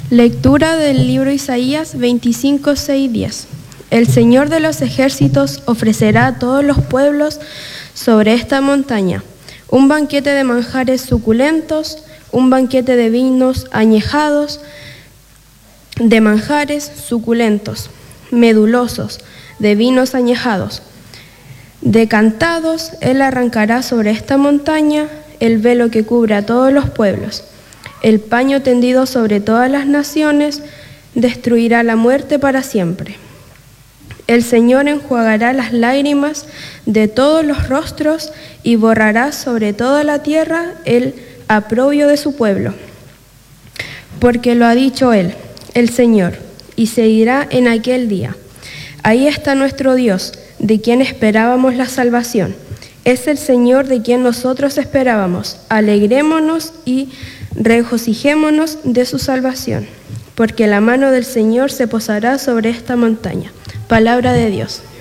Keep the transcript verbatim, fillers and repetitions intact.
Lectura del libro Isaías veinticinco, seis, diez. El Señor de los ejércitos ofrecerá a todos los pueblos sobre esta montaña un banquete de manjares suculentos, un banquete de vinos añejados, de manjares suculentos, medulosos, de vinos añejados. Decantados, Él arrancará sobre esta montaña el velo que cubre a todos los pueblos. El paño tendido sobre todas las naciones destruirá la muerte para siempre. El Señor enjuagará las lágrimas de todos los rostros y borrará sobre toda la tierra el aprobio de su pueblo. Porque lo ha dicho Él, el Señor, y se dirá en aquel día: ahí está nuestro Dios, de quien esperábamos la salvación. Es el Señor de quien nosotros esperábamos. Alegrémonos y regocijémonos de su salvación, porque la mano del Señor se posará sobre esta montaña. Palabra de Dios.